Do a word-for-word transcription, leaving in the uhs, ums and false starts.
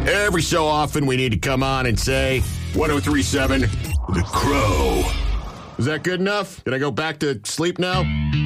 Every so often, we need to come on and say, one oh three point seven, The Crow. Is that good enough? Can I go back to sleep now?